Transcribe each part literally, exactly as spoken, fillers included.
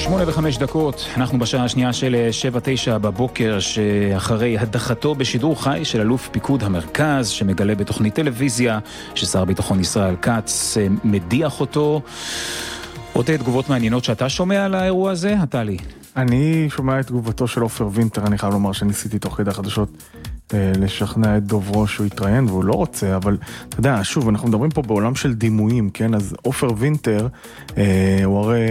שמונה וחמש דקות, אנחנו בשעה השנייה של שבע תשע בבוקר, שאחרי הדחתו בשידור חי של אלוף פיקוד המרכז, שמגלה בתוכנית טלוויזיה ששר הביטחון ישראל כץ מדיח אותו. עוד תגובות מעניינות שאתה שומע על האירוע הזה, עטלי? אני שומע את תגובתו של עופר וינטר, אני חייב לומר שניסיתי תוך כדי החדשות לשכנע את דוברו שהוא יתראיין, והוא לא רוצה, אבל אתה יודע, שוב, אנחנו מדברים פה בעולם של דימויים, כן? אז עופר וינטר, אה, הוא הרי,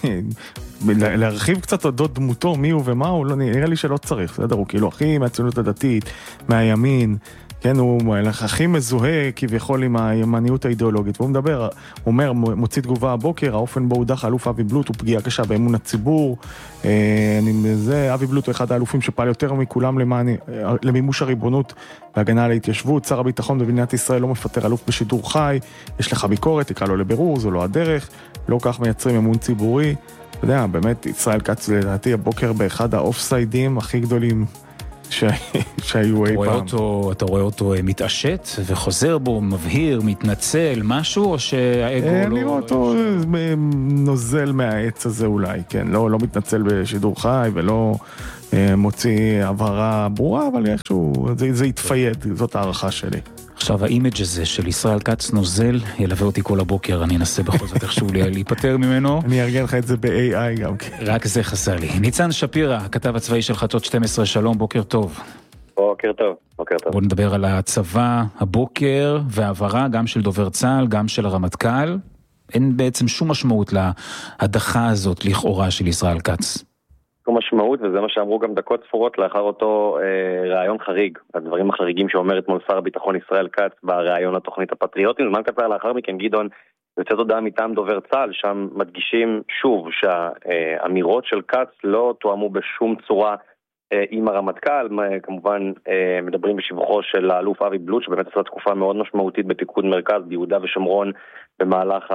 להרחיב קצת עדות דמותו, מי הוא ומה הוא, לא, נראה לי שלא צריך, בסדר? הוא כאילו הכי מהציונות הדתית, מהימין, כן, הוא הכי מזוהה כביכול עם הימניות האידיאולוגית, והוא מדבר, הוא אומר, מוציא תגובה הבוקר, האופן בו הודח האלוף אבי בלוט הוא פגיעה קשה באמון הציבור, זה, אבי בלוט הוא אחד האלופים שפעל יותר מכולם למען, למימוש הריבונות והגנה על ההתיישבות, שר הביטחון במדינת ישראל לא מפטר אלוף בשידור חי, יש לך ביקורת, תקרא לו לבירור, זו לא הדרך, לא כך מייצרים אמון ציבורי, אתה יודע, באמת, ישראל כץ לדעתי הבוקר באחד האופסיידים הכי גדולים שהיו אי פעם. אתה רואה אותו מתעשת וחוזר בו, מבהיר, מתנצל, משהו, או שהאגו לא... אני רואה אותו נוזל מהעץ הזה אולי, כן, לא מתנצל בשידור חי ולא מוציא הבהרה ברורה, אבל איכשהו זה יתפייד, זאת הערכה שלי. עכשיו, האימג' הזה של ישראל כץ נוזל ילווה אותי כל הבוקר, אני אנסה בכל זאת איכשהו להיפטר ממנו. אני ארגן לך את זה ב-איי איי גם. רק זה חסר לי. ניצן שפירא, הכתב הצבאי של חדשות שתים עשרה, שלום, בוקר טוב. בוקר טוב, בוקר טוב. בוא נדבר על הצבא הבוקר והעברה, גם של דובר צה"ל, גם של הרמטכ"ל. אין בעצם שום משמעות להדחה הזאת לכאורה של ישראל כץ. משמעות, וזה מה שאמרו גם דקות ספורות לאחר אותו אה, רעיון חריג, הדברים החריגים שאומר אתמול שר הביטחון ישראל כץ ברעיון התוכנית הפטריוטים. זמן קצר לאחר מכן גדעון יוצאת הודעה מטעם דובר צה"ל, שם מדגישים שוב שהאמירות של כץ לא תואמו בשום צורה אה, עם הרמטכ"ל, כמובן אה, מדברים בשבחו של האלוף אבי בלוט, שבאמת עשה תקופה מאוד משמעותית בפיקוד מרכז ביהודה ושומרון במהלך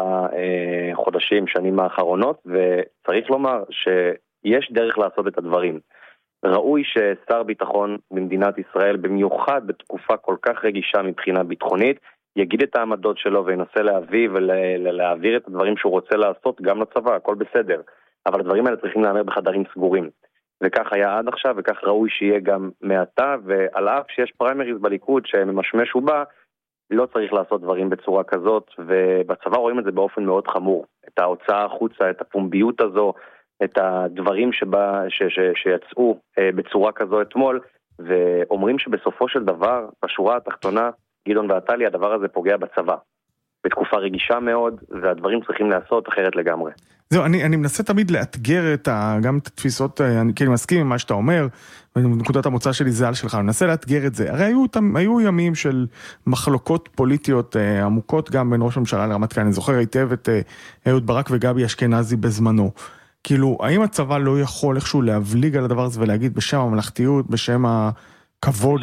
החודשים, שנים האחרונות, וצריך לומר ש יש דרך לעשות את הדברים. ראוי ששר ביטחון במדינת ישראל, במיוחד בתקופה כל כך רגישה מבחינה ביטחונית, יגיד את העמדות שלו וינסה להביא ולהעביר את הדברים שהוא רוצה לעשות גם לצבא, הכל בסדר. אבל הדברים האלה צריכים להיאמר בחדרים סגורים. וכך היה עד עכשיו, וכך ראוי שיהיה גם מעתה, ועל אף שיש פריימריז בליכוד שממשמש ובא, לא צריך לעשות דברים בצורה כזאת, ובצבא רואים את זה באופן מאוד חמור. את ההוצאה החוצה, את הפומביות הזו, את הדברים שבה, ש, ש, שיצאו אה, בצורה כזו אתמול, ואומרים שבסופו של דבר, בשורה התחתונה, גדעון ועטלי, הדבר הזה פוגע בצבא. בתקופה רגישה מאוד, והדברים צריכים לעשות אחרת לגמרי. זהו, אני, אני מנסה תמיד לאתגר את ה, גם את התפיסות, אני כאילו מסכים עם מה שאתה אומר, ונקודת המוצא שלי זה על שלך, אני מנסה לאתגר את זה. הרי היו, היו ימים של מחלוקות פוליטיות אה, עמוקות גם בין ראש הממשלה לרמטכ"ל, אני זוכר היטב את אה, אהוד ברק וגבי אשכנזי בזמנו. כאילו, האם הצבא לא יכול איכשהו להבליג על הדבר הזה ולהגיד בשם הממלכתיות, בשם הכבוד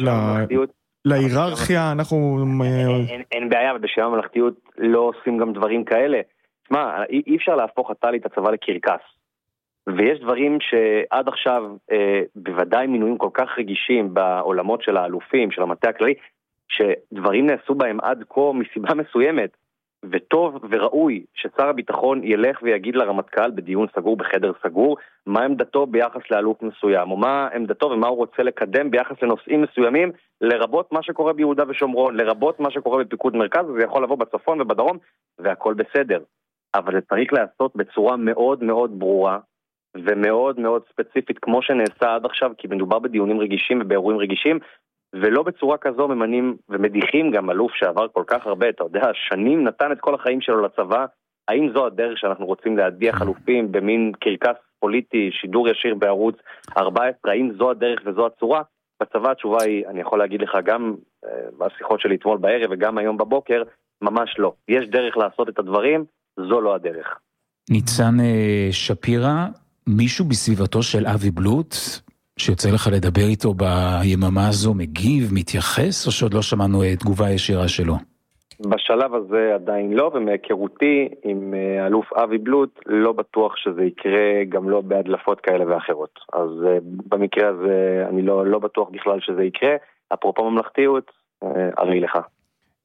להיררכיה, אנחנו... אין בעיה, ובשם הממלכתיות לא עושים גם דברים כאלה. תשמע, אי אפשר להפוך עטלי את הצבא לקרקס. ויש דברים שעד עכשיו, בוודאי מינויים כל כך רגישים בעולמות של האלופים, של המטה הכללי, שדברים נעשו בהם עד כה מסיבה מסוימת, וטוב וראוי ששר הביטחון ילך ויגיד לרמטכ"ל בדיון סגור בחדר סגור מה עמדתו ביחס לאלוף מסוים, או מה עמדתו ומה הוא רוצה לקדם ביחס לנושאים מסוימים, לרבות מה שקורה ביהודה ושומרון, לרבות מה שקורה בפיקוד מרכז, זה יכול לבוא בצפון ובדרום, והכל בסדר. אבל זה צריך לעשות בצורה מאוד מאוד ברורה, ומאוד מאוד ספציפית, כמו שנעשה עד עכשיו, כי מדובר בדיונים רגישים ובאירועים רגישים, ולא בצורה כזו ממנים ומדיחים גם אלוף שעבר כל כך הרבה, אתה יודע, שנים נתן את כל החיים שלו לצבא. האם זו הדרך שאנחנו רוצים להדיח אלופים במין קרקס פוליטי, שידור ישיר בערוץ ארבע עשרה, האם זו הדרך וזו הצורה? בצבא התשובה היא, אני יכול להגיד לך גם בשיחות שלי אתמול בערב וגם היום בבוקר, ממש לא. יש דרך לעשות את הדברים, זו לא הדרך. ניצן שפירא, מישהו בסביבתו של אבי בלוט, שיוצא לך לדבר איתו ביממה הזו, מגיב, מתייחס, או שעוד לא שמענו תגובה ישירה שלו? בשלב הזה עדיין לא, ומהיכרותי עם אלוף אבי בלוט, לא בטוח שזה יקרה, גם לא בהדלפות כאלה ואחרות. אז במקרה הזה אני לא, לא בטוח בכלל שזה יקרה. אפרופו ממלכתיות, הרי לך.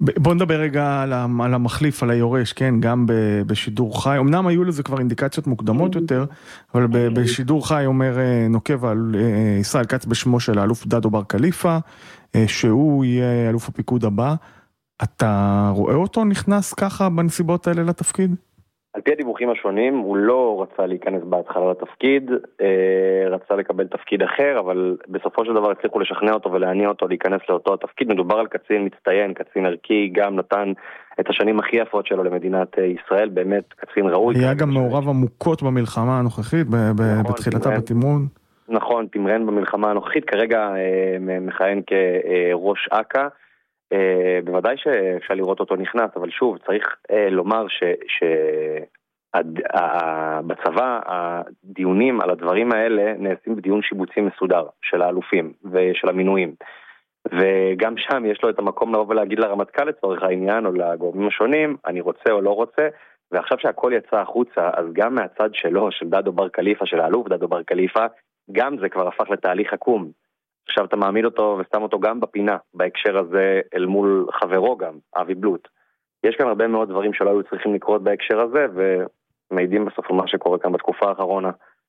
בוא נדבר רגע על המחליף, על היורש, כן, גם בשידור חי. אמנם היו לזה כבר אינדיקציות מוקדמות יותר, אבל בשידור חי אומר נוקב על ישראל כץ בשמו של האלוף דדו בר קליפה, שהוא יהיה אלוף הפיקוד הבא. אתה רואה אותו נכנס ככה בנסיבות האלה לתפקיד? על פי הדיווחים השונים, הוא לא רצה להיכנס בהתחלה לתפקיד, רצה לקבל תפקיד אחר, אבל בסופו של דבר הצליחו לשכנע אותו ולהניע אותו להיכנס לאותו התפקיד. מדובר על קצין מצטיין, קצין ערכי, גם נתן את השנים הכי יפות שלו למדינת ישראל, באמת קצין ראוי. היה גם מעורב עמוקות במלחמה הנוכחית, בתחילתה בתמרון. נכון, תמרן במלחמה הנוכחית, כרגע מכהן כראש אכ"א. Uh, בוודאי שאפשר לראות אותו נכנס, אבל שוב, צריך uh, לומר שבצבא הדיונים על הדברים האלה נעשים בדיון שיבוצי מסודר של האלופים ושל המינויים. וגם שם יש לו את המקום לבוא ולהגיד לרמטכ"ל לצורך העניין או לגורמים השונים, אני רוצה או לא רוצה, ועכשיו שהכל יצא החוצה, אז גם מהצד שלו, של דדו בר קליפה, של האלוף דדו בר קליפה, גם זה כבר הפך לתהליך עקום. עכשיו אתה מעמיד אותו ושם אותו גם בפינה, בהקשר הזה אל מול חברו גם, אבי בלוט. יש כאן הרבה מאוד דברים שלא היו צריכים לקרות בהקשר הזה, ומעידים בסוף על מה שקורה כאן בתקופה האחרונה.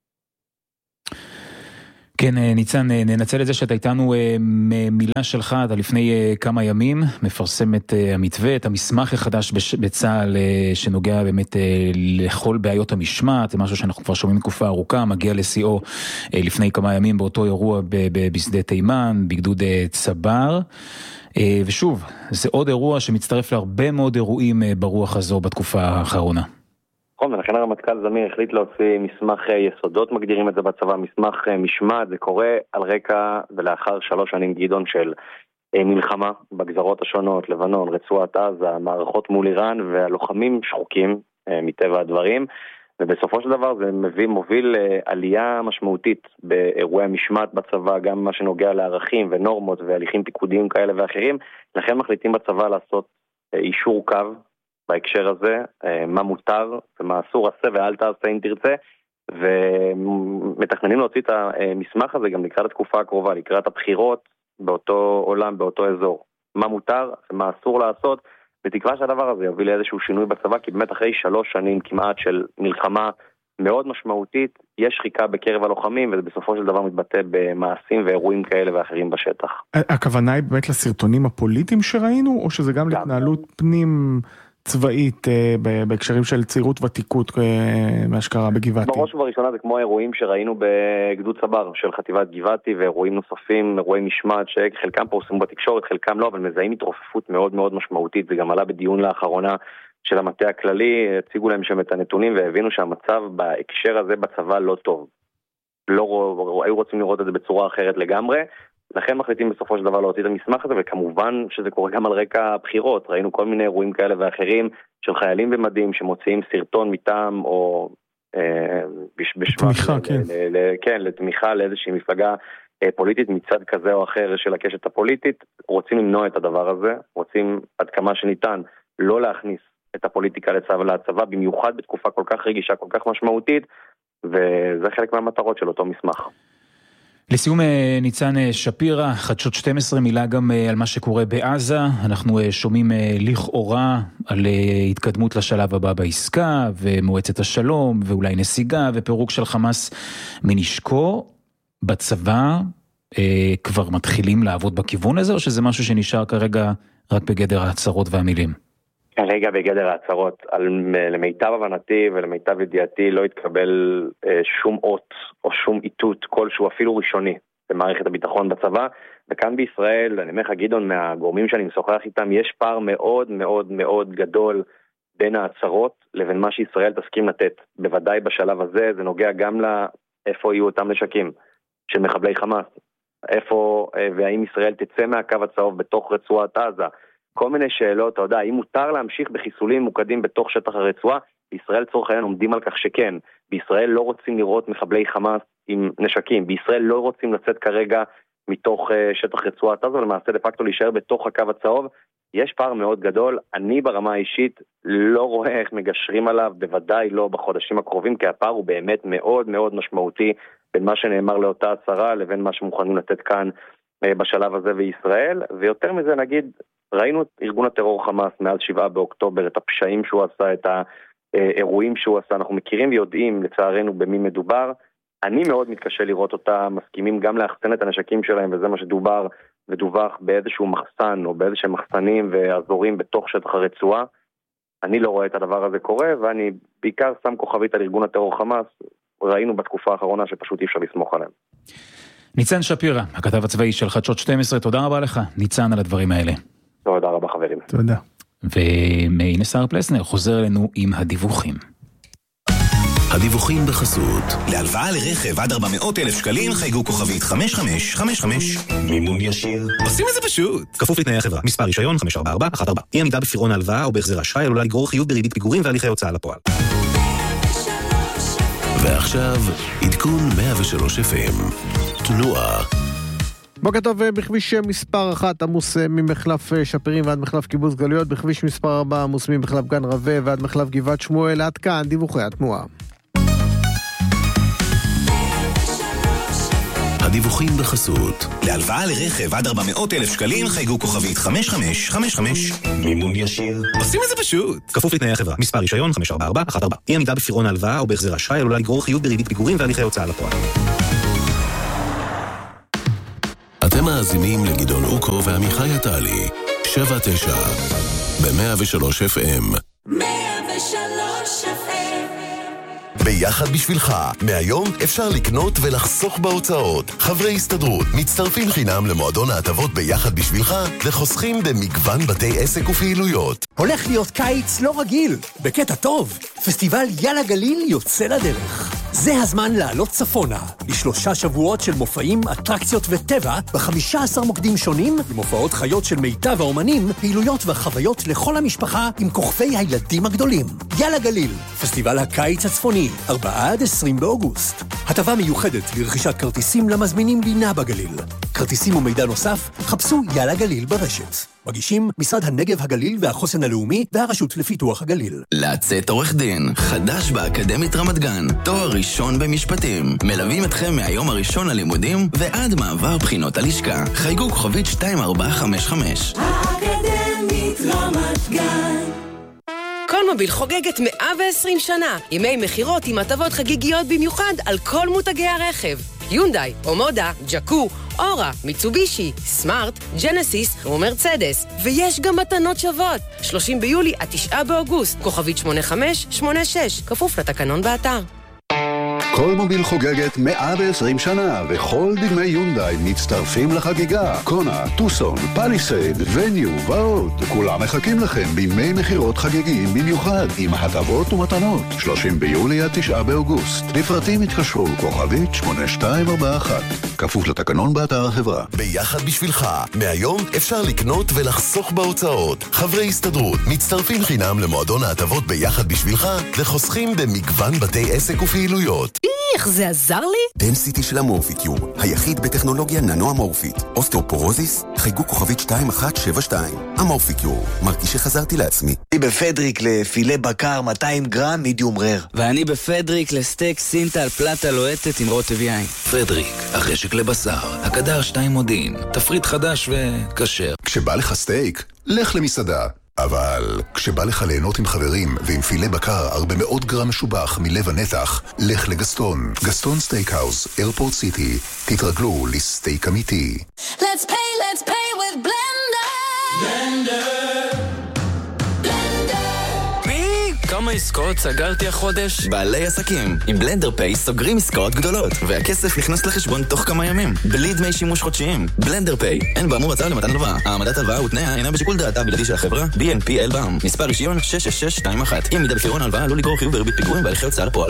כן, ניצן, ננצל את זה שאתה איתנו מילה שלך, אתה לפני כמה ימים מפרסם את המתווה, את המסמך החדש בצה"ל שנוגע באמת לכל בעיות המשמעת, זה משהו שאנחנו כבר שומעים תקופה ארוכה, מגיע לשיאו לפני כמה ימים באותו אירוע בשדה תימן, בגדוד צבר, ושוב, זה עוד אירוע שמצטרף להרבה מאוד אירועים ברוח הזו בתקופה האחרונה. ולכן הרמטכ"ל זמיר החליט להוציא מסמך יסודות, מגדירים את זה בצבא, מסמך משמעת, זה קורה על רקע ולאחר שלוש שנים גדעון של מלחמה בגזרות השונות, לבנון, רצועת עזה, מערכות מול איראן והלוחמים שחוקים מטבע הדברים, ובסופו של דבר זה מביא, מוביל עלייה משמעותית באירועי המשמעת בצבא, גם מה שנוגע לערכים ונורמות והליכים פיקודיים כאלה ואחרים, לכן מחליטים בצבא לעשות אישור קו, בהקשר הזה, מה מותר ומה אסור עשה ואל תעשה אם תרצה, ומתכננים להוציא את המסמך הזה גם לקראת התקופה הקרובה, לקראת הבחירות באותו עולם, באותו אזור. מה מותר ומה אסור לעשות, בתקווה שהדבר הזה יוביל לאיזשהו שינוי בצבא, כי באמת אחרי שלוש שנים כמעט של מלחמה מאוד משמעותית, יש שחיקה בקרב הלוחמים, וזה בסופו של דבר מתבטא במעשים ואירועים כאלה ואחרים בשטח. הכוונה היא באמת לסרטונים הפוליטיים שראינו, או שזה גם להתנהלות פנים צבאית בהקשרים של צעירות ותיקות מהשקרה בגבעתי? בראש ובראשונה זה כמו האירועים שראינו בגדוד צבר של חטיבת גבעתי, ואירועים נוספים, אירועי משמעת שחלקם פורסמו בתקשורת, חלקם לא, אבל מזהים התרופפות מאוד מאוד משמעותית. זה גם עלה בדיון לאחרונה של המטה הכללי, הציגו להם שם את הנתונים והבינו שהמצב בהקשר הזה בצבא לא טוב. לא, היו רוצים לראות את זה בצורה אחרת לגמרי, לכן מחליטים בסופו של דבר להוציא את המסמך הזה, וכמובן שזה קורה גם על רקע הבחירות. ראינו כל מיני אירועים כאלה ואחרים של חיילים במדים שמוציאים סרטון מטעם או אה, תמיכה, כן. ל, ל, כן, לתמיכה לאיזושהי מפלגה אה, פוליטית מצד כזה או אחר של הקשת הפוליטית. רוצים למנוע את הדבר הזה, רוצים עד כמה שניתן לא להכניס את הפוליטיקה לצבא להצבא, במיוחד בתקופה כל כך רגישה, כל כך משמעותית, וזה חלק מהמטרות של אותו מסמך. לסיום, ניצן שפירא, חדשות שתים עשרה, מילה גם על מה שקורה בעזה. אנחנו שומעים לכאורה על התקדמות לשלב הבא בעסקה, ומועצת השלום, ואולי נסיגה, ופירוק של חמאס מנשקו. בצבא כבר מתחילים לעבוד בכיוון הזה, או שזה משהו שנשאר כרגע רק בגדר ההצהרות והמילים? כרגע בגדר ההצהרות. למיטב הבנתי ולמיטב ידיעתי לא התקבל שום אות או שום איתות כלשהו אפילו ראשוני במערכת הביטחון בצבא, וכאן בישראל, אני אומר לך גדעון, מהגורמים שאני משוחח איתם, יש פער מאוד מאוד מאוד גדול בין ההצהרות לבין מה שישראל תסכים לתת. בוודאי בשלב הזה זה נוגע גם לאיפה יהיו אותם נשקים של מחבלי חמאס, איפה והאם ישראל תצא מהקו הצהוב בתוך רצועת עזה, כל מיני שאלות. אתה יודע, האם מותר להמשיך בחיסולים ממוקדים בתוך שטח הרצועה? בישראל צורך העניין עומדים על כך שכן. בישראל לא רוצים לראות מחבלי חמאס עם נשקים. בישראל לא רוצים לצאת כרגע מתוך uh, שטח רצועת עזה, ולמעשה דה פקטו להישאר בתוך הקו הצהוב. יש פער מאוד גדול. אני ברמה האישית לא רואה איך מגשרים עליו, בוודאי לא בחודשים הקרובים, כי הפער הוא באמת מאוד מאוד משמעותי בין מה שנאמר לאותה הצהרה לבין מה שמוכנים לתת כאן uh, בשלב הזה בישראל. ויותר מזה נגיד, ראינו את ארגון הטרור חמאס מאז שבעה באוקטובר, את הפשעים שהוא עשה, את האירועים שהוא עשה, אנחנו מכירים ויודעים לצערנו במי מדובר. אני מאוד מתקשה לראות אותה, מסכימים גם להחסן את הנשקים שלהם, וזה מה שדובר ודווח באיזשהו מחסן או באיזשהם מחסנים ואזורים בתוך שטח הרצועה. אני לא רואה את הדבר הזה קורה, ואני בעיקר שם כוכבית על ארגון הטרור חמאס. ראינו בתקופה האחרונה שפשוט אי אפשר לסמוך עליהם. ניצן שפירא, הכתב הצבאי של חדשות שתים עשרה, תודה רבה לך, ניצן, על הדברים האלה. תודה רבה חברים. תודה. והנה שר פלסנר חוזר אלינו עם הדיווחים. הדיווחים בחסות. להלוואה לרכב עד ארבע מאות אלף שקלים חייגו כוכבית חמש חמש חמש חמש. מימון ישיר. עושים את זה פשוט. כפוף לתנאי החברה. מספר רישיון חמש ארבע ארבע אחת ארבע. אי עמידה בפירעון ההלוואה או בהחזר אשראי עלולה לגרור חיוב בריבית פיגורים והליכי הוצאה לפועל. ועכשיו עדכון מאה ושלוש אף אם. תנועה. בוקר טוב, בכביש מספר אחת עמוס ממחלף שפירים ועד מחלף קיבוץ גלויות, בכביש מספר ארבע עמוס ממחלף גן רווה ועד מחלף גבעת שמואל. עד כאן דיווחי התנועה. הדיווחים בחסות. להלוואה לרכב עד ארבע מאות אלף שקלים חייגו כוכבית חמש חמש חמש חמש. מימון ישיר. עושים את זה פשוט. כפוף לתנאי החברה. מספר רישיון חמש ארבע ארבע אחת ארבע. אי עמידה בפירעון ההלוואה או בהחזר אשראי עלולה לגרור חיוב בריבית פיגורים והליכי הוצאה לפועל. אתם מאזינים לגדעון אוקו ועמיחי עטלי. שבע תשע ב-מאה ושלוש אף אם. מאה ושלוש אף אם. ביחד בשבילך, מהיום אפשר לקנות ולחסוך בהוצאות. חברי הסתדרות מצטרפים חינם למועדון ההטבות ביחד בשבילך, וחוסכים במגוון בתי עסק ופעילויות. הולך להיות קיץ לא רגיל, בקטע טוב. פסטיבל יאללה גליל יוצא לדרך. זה הזמן לעלות צפונה, לשלושה שבועות של מופעים, אטרקציות וטבע, ב-חמישה עשר מוקדים שונים, עם הופעות חיות של מיטב האומנים, פעילויות וחוויות לכל המשפחה עם כוכבי הילדים הגדולים. יאללה גליל, פסטיבל הקיץ הצפוני, ארבעה עד עשרים באוגוסט. הטבה מיוחדת לרכישת כרטיסים למזמינים לינה בגליל. כרטיסים ומידע נוסף, חפשו יאללה גליל ברשת. מגישים משרד הנגב הגליל והחוסן הלאומי והרשות לפיתוח הגליל. לצאת עורך דין, חדש באקדמית רמת גן, תואר ראשון במשפטים. מלווים אתכם מהיום הראשון ללימודים ועד מעבר בחינות הלשכה. חייגו כוכבית שתיים ארבע חמש חמש. האקדמית רמת גן. קולמוביל חוגגת מאה ועשרים שנה. ימי מחירות עם הטבות חגיגיות במיוחד על כל מותגי הרכב. יונדאי, אומודה, ג'קו, אורה, מיצובישי, סמארט, ג'נסיס ומרצדס. ויש גם מתנות שוות. שלושים ביולי עד תשעה באוגוסט. כוכבית שמונה חמש שמונה שש. כפוף לתקנון באתר. קולמוביל חוגגת מאה ועשרים שנה, וכל דגמי יונדאי מצטרפים לחגיגה. קונה, טוסון, פליסייד, וניו ועוד. כולם מחכים לכם בימי מחירות חגיגיים במיוחד, עם הטבות ומתנות. שלושים ביולי עד תשעה באוגוסט. לפרטים התקשרו כוכבית שמונה שתיים ארבע אחת. כפוף לתקנון באתר החברה. ביחד בשבילך, מהיום אפשר לקנות ולחסוך בהוצאות. חברי הסתדרות מצטרפים חינם למועדון ההטבות ביחד בשבילך, וחוסכים במגוון בתי עסק ופעילויות. איך זה עזר לי? דנסיטי של המורפיקיור, היחיד בטכנולוגיה ננו-אמורפית. אוסטאופורוזיס, חייגו כוכבית שתיים אחת שבע שתיים. המורפיקיור, מרגיש שחזרתי לעצמי. אני בפדריק לפילה בקר מאתיים גרם מידיום רר. ואני בפדריק לסטייק סינטל פלטה לוהטת עם רוטב יין. פדריק, החשק לבשר, הקדר שתיים מודיעין, תפריט חדש וכשר. כשבא לך סטייק, לך למסעדה. אבל כשבא לך ליהנות עם חברים ועם פילה בקר הרבה מאות גרם משובח מלב הנתח, לך לגסטון. גסטון סטייקהאוס, איירפורט סיטי. תתרגלו לסטייק אמיתי. Let's pay, let's pay with Blender. Blender. כמה עסקאות סגרתי החודש? בעלי עסקים עם בלנדר פיי סוגרים עסקאות גדולות והכסף נכנס לחשבון תוך כמה ימים בלי דמי שימוש חודשיים. בלנדר פיי, אין באמור הצעה למתן הלוואה. העמדת הלוואה ותנאיה אינה בשיקול דעתה הבלעדי של החברה. בי אן פי אל בע"מ, מספר רישיון שש שש שש שתיים אחת. אם עמידה בפירעון הלוואה עלול לגרור חיוב בריבית פיגורים והליכי הוצאה לפועל.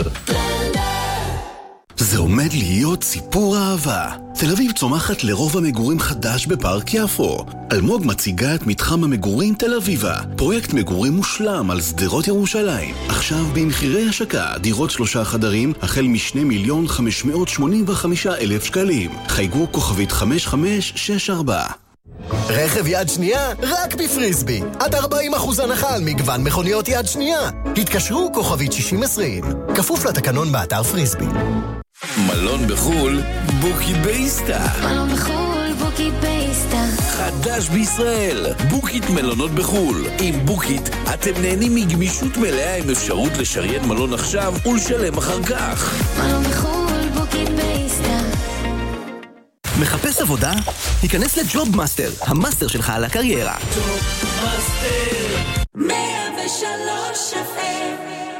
זה עומד להיות סיפור אהבה. תל אביב צומחת לרוב המגורים חדש בפארק יפו. אלמוג מציגה את מתחם המגורים תל אביבה, פרויקט מגורים מושלם על שדרות ירושלים. עכשיו במחירי השקה, דירות שלושה חדרים החל משני מיליון חמש מאות שמונים וחמישה אלף שקלים. חייגו כוכבית חמש חמש שש ארבע. רכב יד שנייה רק בפריסבי, עד ארבעים אחוז הנחה על מגוון מכוניות יד שנייה. התקשרו כוכבית שישים עשרים, כפוף לתקנון באתר פריסבי. מלון בחול, בוקי בייסטה. מלון בחול, בוקי בייסטה. חדש בישראל, בוקית מלונות בחול. עם בוקית אתם נהנים מגמישות מלאה עם אפשרות לשריין מלון עכשיו ולשלם אחר כך. מלון בחול, בוקית בישראל. מחפש עבודה? היכנס לג'וב מאסטר, המאסטר שלך על הקריירה. מאה ושלוש אף אם.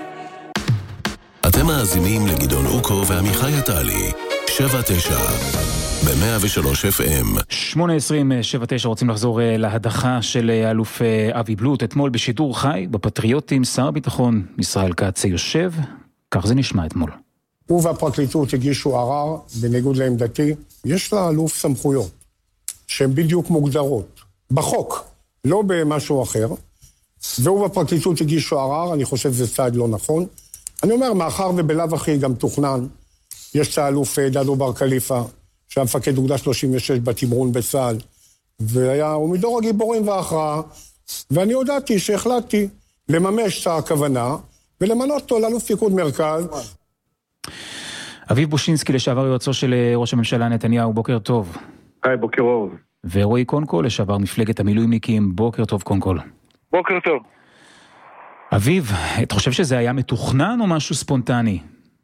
אתם מאזינים לגדעון אוקו ועמיחי עטלי, שבע תשע, ב-מאה ושלוש אף אם. שמונה עשרים שבע תשע רוצים לחזור להדחה של אלוף אבי בלוט. אתמול בשידור חי, בפטריוטים, שר הביטחון ישראל כץ יושב, כך זה נשמע אתמול. הוא והפרקליטות הגישו ערר, בניגוד לעמדתי. יש לאלוף סמכויות שהן בדיוק מוגדרות בחוק, לא במשהו אחר, והוא והפרקליטות הגישו ערר. אני חושב שזה צעד לא נכון. אני אומר, מאחר ובלב אחי גם תוכנן, יש את האלוף דדו בר קליפה, שהיה מפקד אוגדה שלושים ושש בתמרון בצה"ל, והיה, הוא מדור הגיבורים וההכרעה, ואני הודעתי שהחלטתי לממש את הכוונה, ולמנות אותו לאלוף פיקוד מרכז. אביב בושינסקי, לשעבר יועצו של ראש הממשלה נתניהו, בוקר טוב. היי, בוקר אור. ורועי קונקול, לשעבר מפלגת המילואימניקים, בוקר טוב קונקול. בוקר טוב. אביב, אתה חושב שזה היה מתוכנן או משהו ספונטני?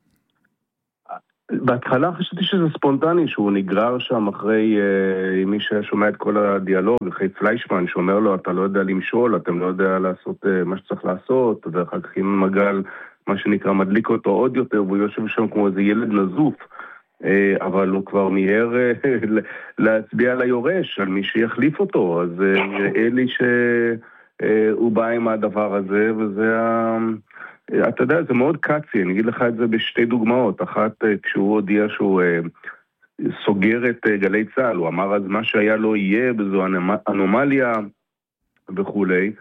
בהתחלה חשבתי שזה ספונטני, שהוא נגרר שם אחרי אה, מי ששומע את כל הדיאלוג, אחרי פליישמן, שאומר לו, אתה לא יודע למשול, אתם לא יודע לעשות אה, מה שצריך לעשות, ואחר כך עם מגל, מה שנקרא, מדליק אותו עוד יותר, והוא יושב שם כמו איזה ילד נזוף, אה, אבל הוא כבר מיהר אה, להצביע על היורש, על מי שיחליף אותו, אז אה, נראה לי שהוא בא עם הדבר הזה, וזה ה... אתה יודע, זה מאוד קצי, אני אגיד לך את זה בשתי דוגמאות. אחת, כשהוא הודיע שהוא סוגר את גלי צה"ל, הוא אמר אז מה שהיה לא יהיה, וזו אנומליה וכולי.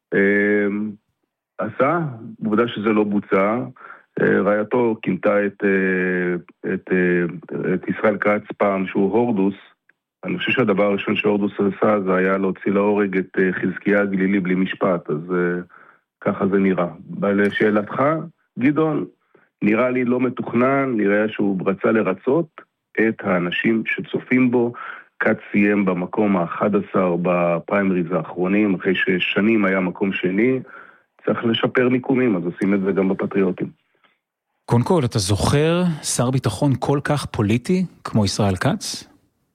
עשה, בעובדה שזה לא בוצע, רעייתו כינתה את, את, את ישראל כץ פעם שהוא הורדוס. אני חושב שהדבר הראשון שהורדוס עשה זה היה להוציא להורג את חזקיה הגלילי בלי משפט, אז... ככה זה נראה. לשאלתך, גדעון, נראה לי לא מתוכנן, נראה שהוא רצה לרצות את האנשים שצופים בו. כץ סיים במקום ה-אחד עשר בפריימריז האחרונים, אחרי ששנים היה מקום שני, צריך לשפר מיקומים, אז עושים את זה גם בפטריוטים. קונקול, אתה זוכר שר ביטחון כל כך פוליטי כמו ישראל כץ?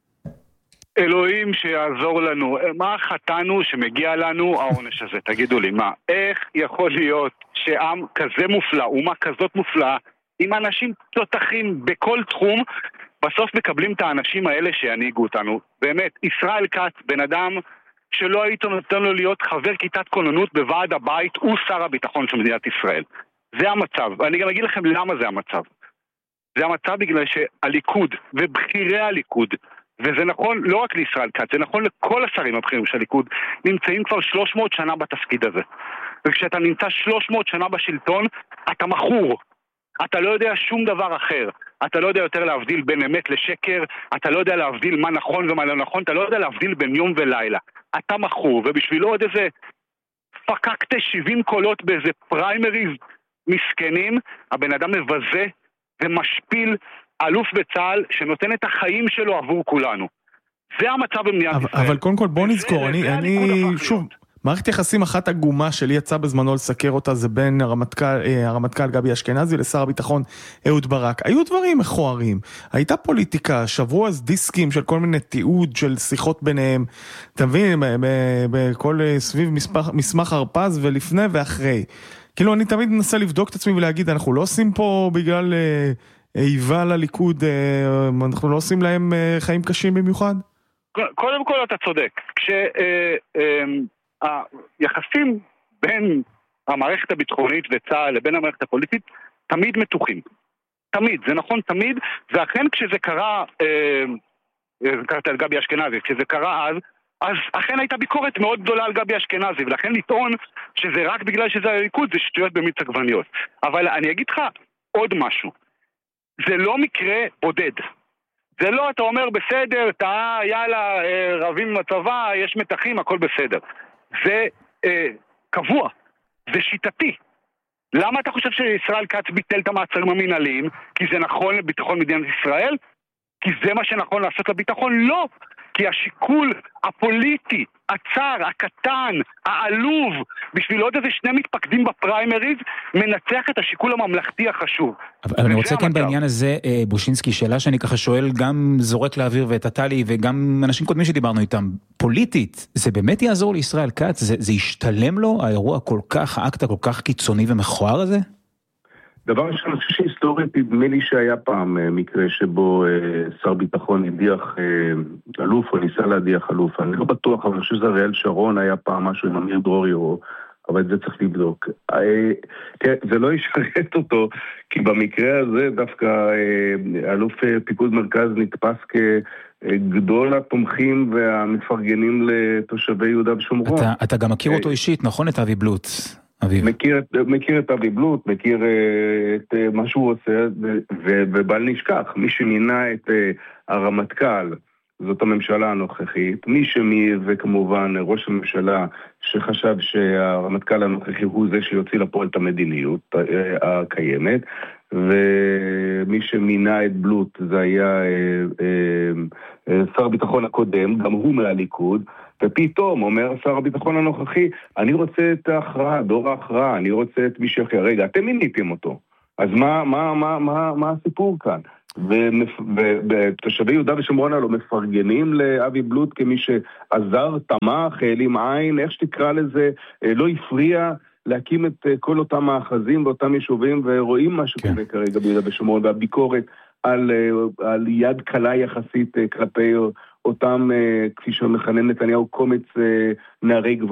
אלוהים שיעזור לנו, מה חטאנו שמגיע לנו העונש הזה? תגידו לי, מה? איך יכול להיות שעם כזה מופלא, אומה כזאת מופלאה, עם אנשים תותחים בכל תחום, בסוף מקבלים את האנשים האלה שינהיגו אותנו? באמת, ישראל כץ, בן אדם שלא היית נותן לו להיות חבר כיתת כוננות בוועד הבית, הוא שר הביטחון של מדינת ישראל. זה המצב, ואני גם אגיד לכם למה זה המצב. זה המצב בגלל שהליכוד ובחירי הליכוד, וזה נכון לא רק לישראל כץ, זה נכון לכל השרים הבכירים של הליכוד, נמצאים כבר שלוש מאות שנה בתפקיד הזה. וכשאתה נמצא שלוש מאות שנה בשלטון, אתה מכור. אתה לא יודע שום דבר אחר. אתה לא יודע יותר להבדיל בין אמת לשקר, אתה לא יודע להבדיל מה נכון ומה לא נכון, אתה לא יודע להבדיל בין יום ולילה. אתה מכור, ובשבילו עוד איזה פקקת שבעים קולות באיזה פריימריז מסכנים, הבן אדם מבזה ומשפיל אלוף בצה"ל שנותן את החיים שלו עבור כולנו. זה המצב במדינת אבל, ישראל. אבל קודם כל בוא נזכור, אני, אני שוב, מערכת יחסים אחת עגומה שלי יצא בזמנו לסקר אותה, זה בין הרמטכ"ל, הרמטכ"ל גבי אשכנזי לשר הביטחון אהוד ברק. היו דברים מכוערים, הייתה פוליטיקה, שברו אז דיסקים של כל מיני תיעוד של שיחות ביניהם, אתה מבין, בכל סביב מסמך, מסמך הרפז ולפני ואחרי. כאילו אני תמיד מנסה לבדוק את עצמי ולהגיד, אנחנו לא עושים פה בגלל... איבה לליכוד, אנחנו לא עושים להם חיים קשים במיוחד? קודם כל אתה צודק. כשהיחסים בין המערכת הביטחונית וצה"ל לבין המערכת הפוליטית תמיד מתוחים. תמיד, זה נכון תמיד, ואכן כשזה קרה, קראת על גבי אשכנזי, כשזה קרה אז, אז אכן הייתה ביקורת מאוד גדולה על גבי אשכנזי, ולכן לטעון שזה רק בגלל שזה הליכוד, זה שטויות במיץ עגבניות. אבל אני אגיד לך עוד משהו. זה לא מקרה בודד. זה לא, אתה אומר, בסדר, אתה, יאללה, רבים עם הצבא, יש מתחים, הכל בסדר. זה אה, קבוע, זה שיטתי. למה אתה חושב שישראל כץ ביטל את המעצרים המנהליים? כי זה נכון לביטחון מדינת ישראל? כי זה מה שנכון לעשות לביטחון? לא. כי השיקול הפוליטי, הצר, הקטן, העלוב, בשביל עוד איזה שני מתפקדים בפריימריז, מנצח את השיקול הממלכתי החשוב. אבל אני רוצה כן בעניין הזה, בושינסקי, שאלה שאני ככה שואל, גם זורק לאוויר ואת הטלי, וגם אנשים קודמים שדיברנו איתם, פוליטית, זה באמת יעזור לישראל כץ? זה, זה ישתלם לו, האירוע כל כך, האקט הכל כך קיצוני ומכוער הזה? דבר ראשון, אני חושב שהיסטורית, נדמה לי שהיה פעם מקרה שבו שר ביטחון הדיח אלוף, או ניסה להדיח אלוף. אני לא בטוח, אבל אני חושב שזה אריאל שרון, היה פעם משהו עם אמיר דרורי, אבל את זה צריך לבדוק. זה לא ישרת אותו, כי במקרה הזה דווקא אלוף פיקוד מרכז נתפס כגדול התומכים והמפרגנים לתושבי יהודה ושומרון. אתה, אתה גם מכיר אותו אישית, נכון, את אבי בלוט? מכיר, מכיר את אבי בלוט, מכיר את מה שהוא עושה, ובל נשכח, מי שמינה את הרמטכ"ל, זאת הממשלה הנוכחית, מי שמי וכמובן ראש הממשלה שחשב שהרמטכ"ל הנוכחי הוא זה שיוציא לפועל את המדיניות הקיימת, ומי שמינה את בלוט זה היה שר הביטחון הקודם, גם הוא מהליכוד, ופתאום אומר שר הביטחון הנוכחי, אני רוצה את ההכרעה, דור ההכרעה, אני רוצה את מישהו אחר. רגע, אתם מיניתם אותו. אז מה, מה, מה, מה, מה הסיפור כאן? ותושבי יהודה ושומרון הלא מפרגנים לאבי בלוט כמי שעזר, תמך, העלים עין, איך שתקרא לזה, לא הפריע להקים את כל אותם מאחזים ואותם יישובים, ורואים מה שקורה כרגע ביהודה ושומרון, והביקורת על, על יד קלה יחסית כלפי אותם, כפי שמכנה נתניהו, קומץ נערי גבוה.